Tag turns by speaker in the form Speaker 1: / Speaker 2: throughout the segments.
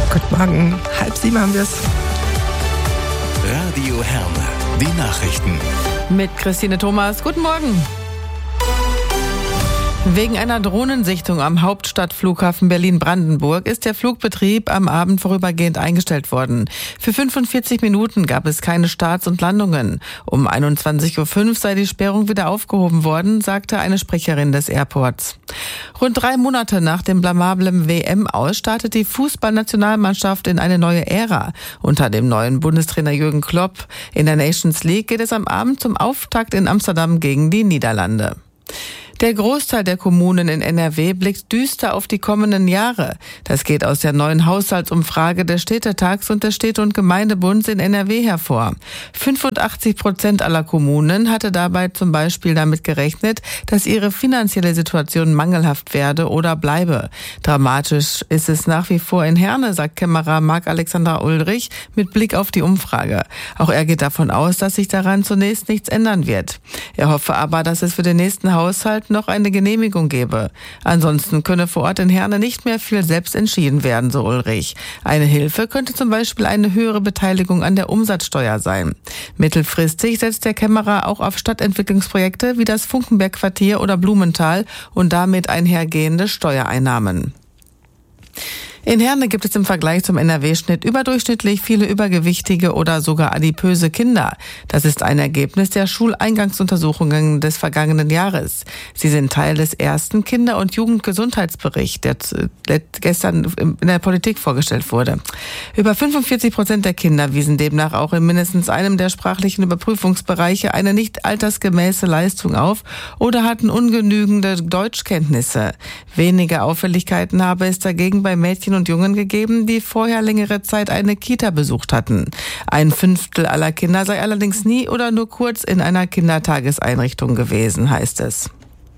Speaker 1: Guten Morgen, 6:30 haben wir es.
Speaker 2: Radio Herne, die Nachrichten.
Speaker 3: Mit Christine Thomas. Guten Morgen. Wegen einer Drohnensichtung am Hauptstadtflughafen Berlin-Brandenburg ist der Flugbetrieb am Abend vorübergehend eingestellt worden. Für 45 Minuten gab es keine Starts und Landungen. Um 21:05 Uhr sei die Sperrung wieder aufgehoben worden, sagte eine Sprecherin des Airports. Rund 3 Monate nach dem blamablen WM-Aus startet die Fußballnationalmannschaft in eine neue Ära. Unter dem neuen Bundestrainer Jürgen Klopp in der Nations League geht es am Abend zum Auftakt in Amsterdam gegen die Niederlande. Der Großteil der Kommunen in NRW blickt düster auf die kommenden Jahre. Das geht aus der neuen Haushaltsumfrage des Städtetags und des Städte- und Gemeindebunds in NRW hervor. 85% aller Kommunen hatte dabei zum Beispiel damit gerechnet, dass ihre finanzielle Situation mangelhaft werde oder bleibe. Dramatisch ist es nach wie vor in Herne, sagt Kämmerer Marc-Alexander Ulrich mit Blick auf die Umfrage. Auch er geht davon aus, dass sich daran zunächst nichts ändern wird. Er hoffe aber, dass es für den nächsten Haushalt noch eine Genehmigung gebe. Ansonsten könne vor Ort in Herne nicht mehr viel selbst entschieden werden, so Ulrich. Eine Hilfe könnte zum Beispiel eine höhere Beteiligung an der Umsatzsteuer sein. Mittelfristig setzt der Kämmerer auch auf Stadtentwicklungsprojekte wie das Funkenberg-Quartier oder Blumenthal und damit einhergehende Steuereinnahmen. In Herne gibt es im Vergleich zum NRW-Schnitt überdurchschnittlich viele übergewichtige oder sogar adipöse Kinder. Das ist ein Ergebnis der Schuleingangsuntersuchungen des vergangenen Jahres. Sie sind Teil des ersten Kinder- und Jugendgesundheitsberichts, der gestern in der Politik vorgestellt wurde. Über 45% der Kinder wiesen demnach auch in mindestens einem der sprachlichen Überprüfungsbereiche eine nicht altersgemäße Leistung auf oder hatten ungenügende Deutschkenntnisse. Wenige Auffälligkeiten habe es dagegen bei Mädchen und Jungen gegeben, die vorher längere Zeit eine Kita besucht hatten. 1/5 aller Kinder sei allerdings nie oder nur kurz in einer Kindertageseinrichtung gewesen, heißt es.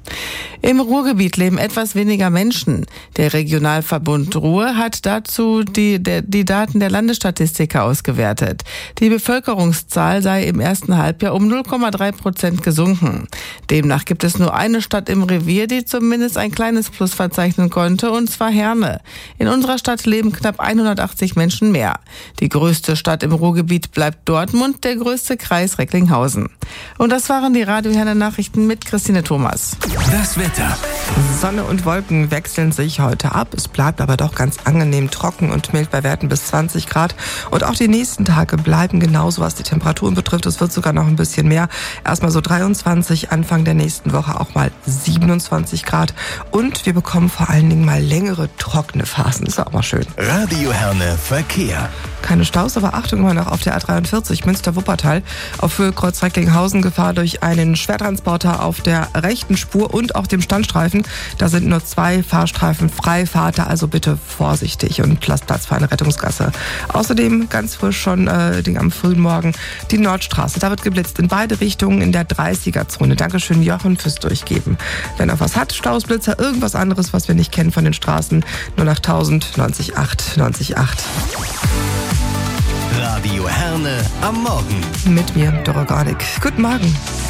Speaker 3: Im Ruhrgebiet leben etwas weniger Menschen. Der Regionalverbund Ruhr hat dazu die Daten der Landesstatistiker ausgewertet. Die Bevölkerungszahl sei im ersten Halbjahr um 0,3% gesunken. Demnach gibt es nur eine Stadt im Revier, die zumindest ein kleines Plus verzeichnen konnte, und zwar Herne. In unserer Stadt leben knapp 180 Menschen mehr. Die größte Stadt im Ruhrgebiet bleibt Dortmund, der größte Kreis Recklinghausen. Und das waren die Radio Herne Nachrichten mit Christine Thomas.
Speaker 2: Das Wetter.
Speaker 1: Sonne und Wolken wechseln sich heute ab. Es bleibt aber doch ganz angenehm trocken und mild bei Werten bis 20 Grad. Und auch die nächsten Tage bleiben genauso, was die Temperaturen betrifft. Es wird sogar noch ein bisschen mehr. Erstmal so 23, Anfang der nächsten Woche auch mal 27 Grad. Und wir bekommen vor allen Dingen mal längere trockene Phasen. Ist auch mal schön.
Speaker 2: Radio Herne Verkehr.
Speaker 1: Keine Staus, aber Achtung immer noch auf der A43 Münster-Wuppertal. Auf Höhe Kreuz Recklinghausen Gefahr durch einen Schwertransporter auf der rechten Spur und auch dem Standstreifen. Da sind nur 2 Fahrstreifen frei. Fahrt da also bitte vorsichtig und lasst Platz für eine Rettungsgasse. Außerdem ganz frisch schon am frühen Morgen die Nordstraße. Da wird geblitzt in beide Richtungen in der 30er-Zone. Dankeschön Jochen fürs Durchgeben. Wenn er was hat, Staus, Blitzer, irgendwas anderes, was wir nicht kennen von den Straßen, nur nach 1000 90 8 90 8.
Speaker 2: Radio Herne am Morgen.
Speaker 1: Mit mir, Dora Garnick. Guten Morgen.